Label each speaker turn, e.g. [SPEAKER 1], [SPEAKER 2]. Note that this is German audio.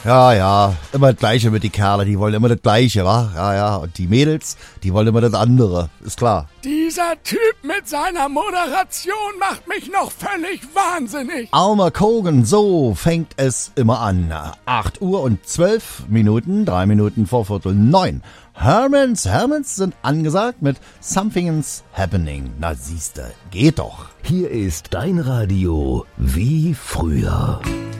[SPEAKER 1] Ja, immer das Gleiche mit die Kerle, die wollen immer das Gleiche, wa? Ja, und die Mädels, die wollen immer das andere, ist klar.
[SPEAKER 2] Dieser Typ mit seiner Moderation macht mich noch völlig wahnsinnig.
[SPEAKER 1] Alma Cogan, so fängt es immer an. 8 Uhr und 12 Minuten, 3 Minuten vor 8:45. Hermans sind angesagt mit Something's Happening. Na siehste, geht doch.
[SPEAKER 3] Hier ist dein Radio wie früher.